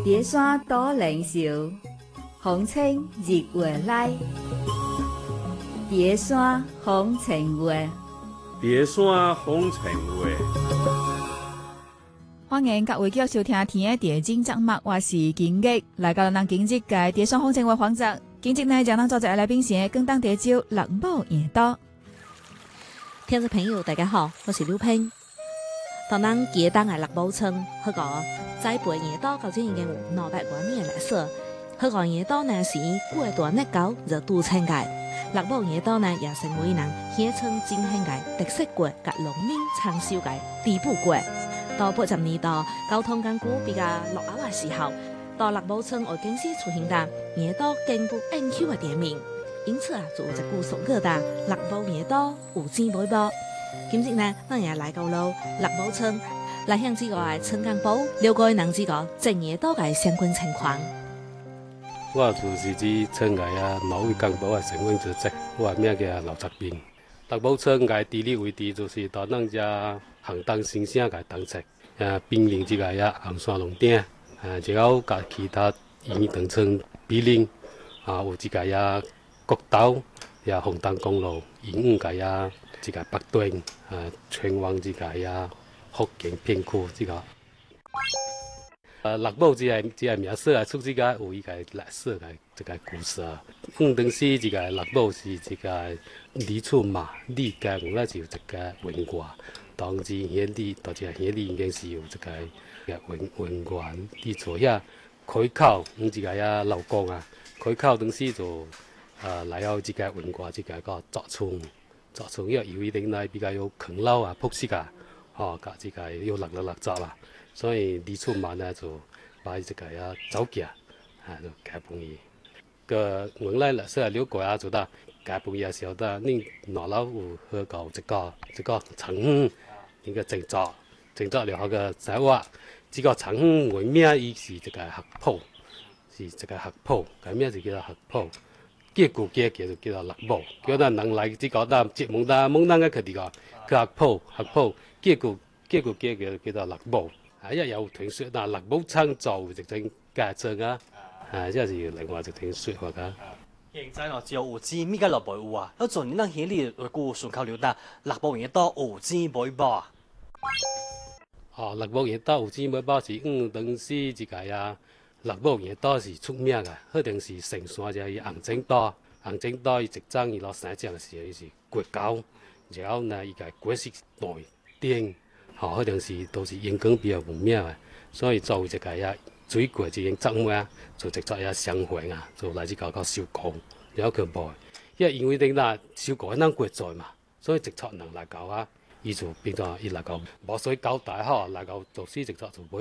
蝶山多靈秀，風清日月來。蝶山風情月， 蝶山風情月。 歡迎各位繼續收聽天嘅地精節目，我是金吉，來到咱今日嘅蝶山風情月環節。今日呢，將咱做一來賓先，更當地招樂寶夜島。 聽眾朋友大家好，我是劉平。當咱記當嘅樂寶村，佢講栽培夜島究竟已經有200多年歷史。佢講夜島呢是古代歷久熱度稱嘅，樂寶夜島呢也成為人鄉村振興嘅特色國及農民長壽嘅地補國。到80年代交通工具比較落後嘅時候，到樂寶村外景時出現的夜島經不應求嘅店面，因此就有一句俗語的樂寶夜島有錢買寶。今日呢，咱也來到了樂寶村，來向這個村幹部了解人這個種夜島嘅相關情況。 我就是指村嘅農業幹部嘅身份組織，我名叫劉澤斌。樂寶村嘅地理位置就是到咱只行當新城嘅東側，邊鄰這個紅山農田，只有甲其他縣長村比鄰，有這個國道，也鳳東公路，沿個這個北端，前往這個福建片區這個。樂寶這個名字出這個有一個歷史嘅這個故事。當時這個樂寶是這個李厝嘛，李家我那就這個文化，當時縣里到這個縣里已經是有這個文化李厝遐開口，這個老公啊，開口當時就來到這個文化這個作村，因為有一定來比較有坑佬啊、朴實啊，甲這個有落作啦。所以李厝嘛呢就把這個走腳，就改幫伊。個原來歷史了解啊，就到改幫伊嘅時候，到恁老老有去搞這個長園，呢個整作了後個仔話，這個長園為名伊是這個合浦，是這個合浦，個名就叫做合浦。結果就叫做樂寶，叫咱人來這個咱節目咱蒙咱個佢哋個合浦，結果叫做樂寶。也有傳說，但樂寶村做一種家政啊，這是另外一種說法噶。 現在我只有有錢咪個樂寶有啊，有做你那縣里個順口溜達，樂寶夜島有錢買寶。 樂寶夜島有錢買寶是當時這個樂寶夜島是出名嘅，肯定是成山就係紅井島，紅井島伊一張伊落山井嘅時候，伊是過高，然後呢伊個果實內頂。肯定是都是陽光比較有名嘅，所以作為一個水果這種作物啊，就製作香粉啊，就來這個收購，然後去賣。因為點啦，收購咱國在嘛，所以製作人來搞啊，伊就變咗伊來搞，無水搞大吼，來搞做事製作就買